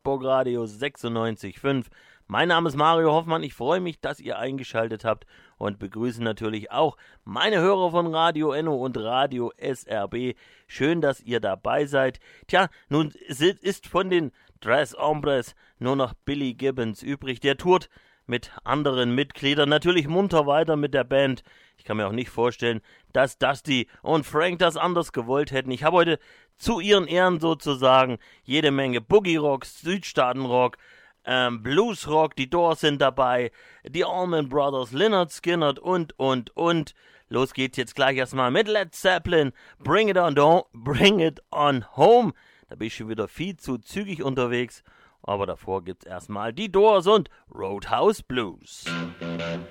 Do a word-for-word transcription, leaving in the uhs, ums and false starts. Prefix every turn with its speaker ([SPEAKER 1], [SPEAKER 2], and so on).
[SPEAKER 1] Sportradio sechsundneunzig Komma fünf. Mein Name ist Mario Hoffmann, ich freue mich, dass ihr eingeschaltet habt und begrüße natürlich auch meine Hörer von Radio Enno und Radio S R B. Schön, dass ihr dabei seid. Tja, nun ist von den Tres Hombres nur noch Billy Gibbons übrig. Der tourt mit anderen Mitgliedern natürlich munter weiter mit der Band. Ich kann mir auch nicht vorstellen, dass Dusty und Frank das anders gewollt hätten. Ich habe heute zu ihren Ehren sozusagen jede Menge Boogie-Rock, Südstaaten-Rock, ähm, Blues-Rock, die Doors sind dabei, die Allman Brothers, Lynyrd Skynyrd und, und, und. Los geht's jetzt gleich erstmal mit Led Zeppelin, Bring It On, Bring It On Home. Da bin ich schon wieder viel zu zügig unterwegs. Aber davor gibt's erstmal die Doors und Roadhouse Blues.